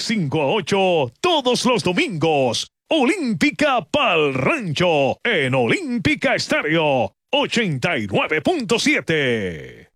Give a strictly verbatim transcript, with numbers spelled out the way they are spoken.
cinco a ocho todos los domingos. Olímpica Pal Rancho en Olímpica Estéreo ochenta y nueve punto siete.